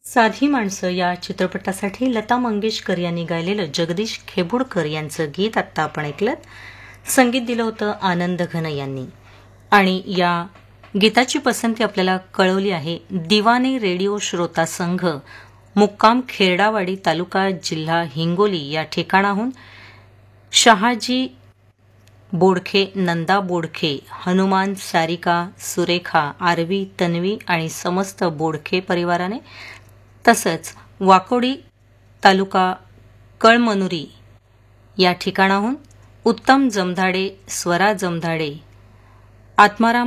साधी माणसं या चित्रपटासाठी लता मंगेशकर यांनी गायलेलं जगदीश खेबुडकर यांचं गीत आत्ता आपण ऐकलं. संगीत दिलं होतं आनंद घन यांनी. आणि या गीताची पसंती आपल्याला कळवली आहे दिवाने रेडिओ श्रोता संघ, मुक्काम खेरडावाडी, तालुका जिल्हा हिंगोली या ठिकाणाहून शहाजी बोडखे, नंदा बोडखे, हनुमान, सारिका, सुरेखा, आरवी, तन्वी आणि समस्त बोडखे परिवाराने, तसंच वाकोडी तालुका कळमनुरी या ठिकाणाहून उत्तम जमधाडे, स्वरा जमधाडे, आत्माराम